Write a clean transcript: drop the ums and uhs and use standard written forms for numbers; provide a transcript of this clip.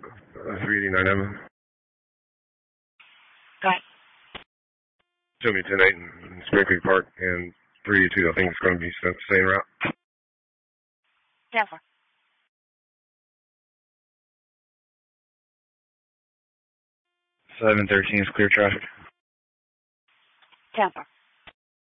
389M. Go ahead. Show me 10-8 in Spring Creek Park, and 382, I think it's going to be the same route. 10-4. 713 is clear traffic. 10-4.